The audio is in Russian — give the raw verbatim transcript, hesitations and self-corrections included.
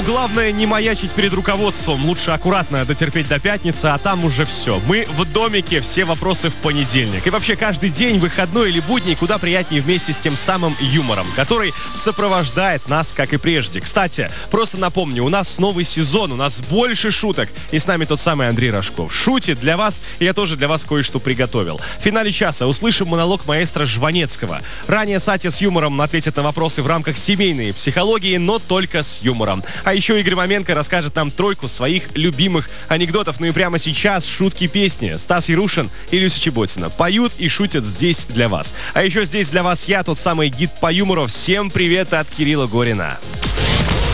главное не маячить перед руководством. Лучше аккуратно дотерпеть до пятницы, а там уже все. Мы в домике, все вопросы в понедельник. И вообще каждый день, выходной или будний, куда приятнее вместе с тем самым юмором, который сопровождает нас, как и прежде. Кстати, просто напомню, у нас новый сезон, у нас больше шуток. И с нами тот самый Андрей Рожков. Шутит для вас, и я тоже для вас кое-что приготовил. В финале часа услышим монолог маэстро Жванецкого. Ранее Сатя с юмором ответит на вопросы в рамках семейной психологии, но только с юмором. А еще Игорь Маменко расскажет нам тройку своих любимых анекдотов. Ну и прямо сейчас шутки-песни. Стас Ярушин и Люся Чеботина поют и шутят здесь для вас. А еще здесь для вас я, тот самый гид по юмору. Всем привет от Кирилла Горина.